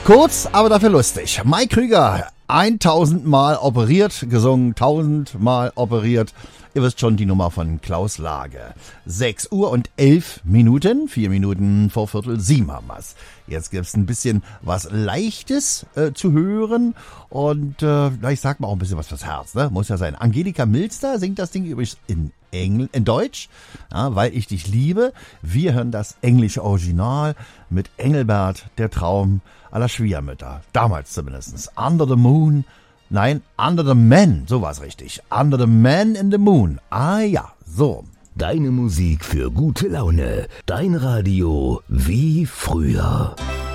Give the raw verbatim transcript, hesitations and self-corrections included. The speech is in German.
Kurz, aber dafür lustig. Mike Krüger, tausend Mal operiert, gesungen, tausend Mal operiert. Ihr wisst schon, die Nummer von Klaus Lage. sechs Uhr und elf Minuten, vier Minuten vor Viertel sieben haben wir's. Jetzt gibt's ein bisschen was Leichtes äh, zu hören und äh, ich sag mal auch ein bisschen was fürs Herz, ne? Muss ja sein. Angelika Milster singt das Ding übrigens in Engl in Deutsch, ja, weil ich dich liebe. Wir hören das englische Original mit Engelbert, der Traum aller Schwiegermütter. Damals zumindest. Under the Moon. Nein, Under the Man, so war's richtig. Under the Man in the Moon. Ah ja, so. Deine Musik für gute Laune. Dein Radio wie früher.